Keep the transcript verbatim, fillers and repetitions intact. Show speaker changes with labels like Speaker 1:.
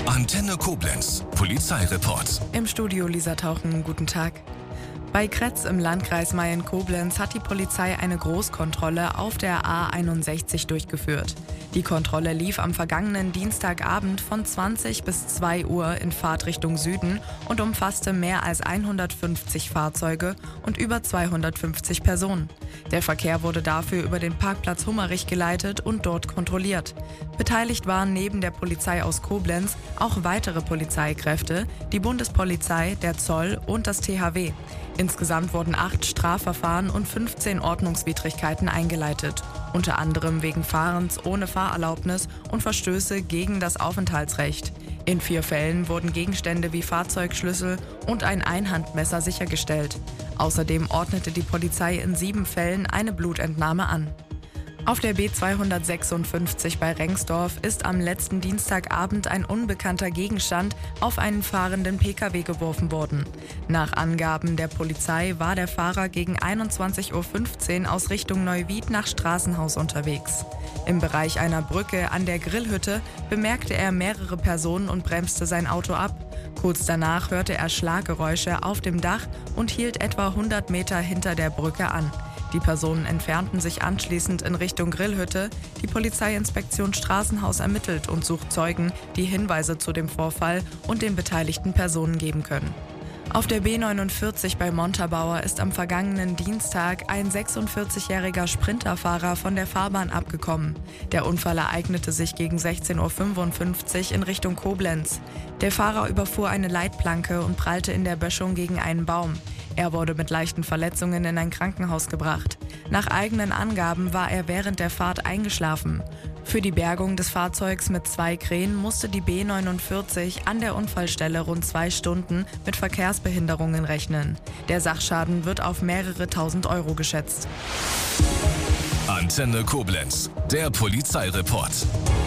Speaker 1: Antenne Koblenz, Polizeireport.
Speaker 2: Im Studio Lisa Tauchen, guten Tag. Bei Kretz im Landkreis Mayen-Koblenz hat die Polizei eine Großkontrolle auf der A einundsechzig durchgeführt. Die Kontrolle lief am vergangenen Dienstagabend von zwanzig bis zwei Uhr in Fahrtrichtung Süden und umfasste mehr als hundertfünfzig Fahrzeuge und über zweihundertfünfzig Personen. Der Verkehr wurde dafür über den Parkplatz Hummerich geleitet und dort kontrolliert. Beteiligt waren neben der Polizei aus Koblenz auch weitere Polizeikräfte, die Bundespolizei, der Zoll und das T H W. Insgesamt wurden acht Strafverfahren und fünfzehn Ordnungswidrigkeiten eingeleitet, unter anderem wegen Fahrens ohne Fahrerlaubnis und Verstöße gegen das Aufenthaltsrecht. In vier Fällen wurden Gegenstände wie Fahrzeugschlüssel und ein Einhandmesser sichergestellt. Außerdem ordnete die Polizei in sieben Fällen eine Blutentnahme an. Auf der B zweihundertsechsundfünfzig bei Rengsdorf ist am letzten Dienstagabend ein unbekannter Gegenstand auf einen fahrenden Pkw geworfen worden. Nach Angaben der Polizei war der Fahrer gegen einundzwanzig Uhr fünfzehn aus Richtung Neuwied nach Straßenhaus unterwegs. Im Bereich einer Brücke an der Grillhütte bemerkte er mehrere Personen und bremste sein Auto ab. Kurz danach hörte er Schlaggeräusche auf dem Dach und hielt etwa hundert Meter hinter der Brücke an. Die Personen entfernten sich anschließend in Richtung Grillhütte. Die Polizeiinspektion Straßenhaus ermittelt und sucht Zeugen, die Hinweise zu dem Vorfall und den beteiligten Personen geben können. Auf der B neunundvierzig bei Montabaur ist am vergangenen Dienstag ein sechsundvierzigjähriger Sprinterfahrer von der Fahrbahn abgekommen. Der Unfall ereignete sich gegen sechzehn Uhr fünfundfünfzig in Richtung Koblenz. Der Fahrer überfuhr eine Leitplanke und prallte in der Böschung gegen einen Baum. Er wurde mit leichten Verletzungen in ein Krankenhaus gebracht. Nach eigenen Angaben war er während der Fahrt eingeschlafen. Für die Bergung des Fahrzeugs mit zwei Kränen musste die B neunundvierzig an der Unfallstelle rund zwei Stunden mit Verkehrsbehinderungen rechnen. Der Sachschaden wird auf mehrere tausend Euro geschätzt.
Speaker 1: Antenne Koblenz, der Polizeireport.